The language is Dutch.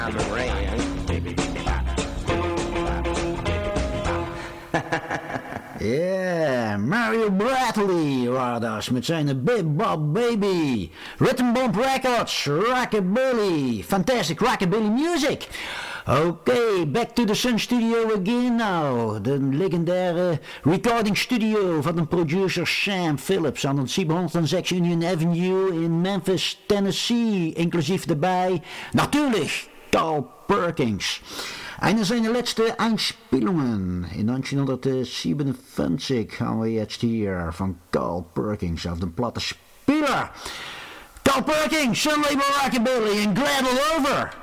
Yeah, Mario Bradley war das met zijn Big Bob Baby. Rhythm Bomb Records, Rockabilly, fantastic Rockabilly music. Okay, back to the Sun Studio again now. De legendaire recording studio van de producer Sam Phillips aan het 706 Union Avenue in Memphis, Tennessee. Inclusief daarbij, natuurlijk, Carl Perkins. Eine seiner letzten Einspielungen in 1957 gaan we jetzt hier van Carl Perkins auf den Plattenspieler. Carl Perkins, Sun Label Rockabilly en Glad All Over.